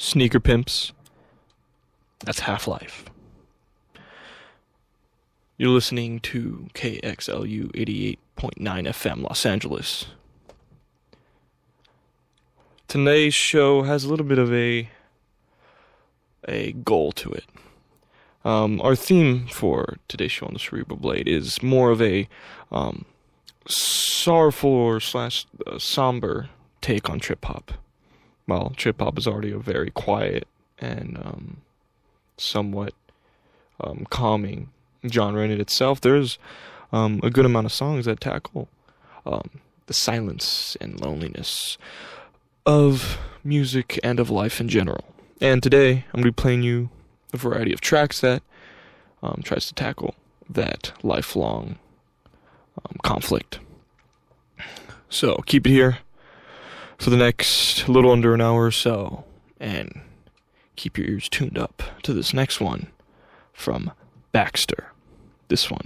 Sneaker Pimps. That's Half-Life. You're listening to KXLU 88.9 FM Los Angeles. Today's show has a little bit of a goal to it. Our theme for today's show on the Cerebral Blade is more of a sorrowful or somber take on trip-hop. Well, trip-hop is already a very quiet and somewhat calming genre in itself. There's a good amount of songs that tackle the silence and loneliness of music and of life in general. And today, I'm going to be playing you a variety of tracks that tries to tackle that lifelong conflict. So, keep it here for the next little under an hour or so, and keep your ears tuned up to this next one from Baxter. This one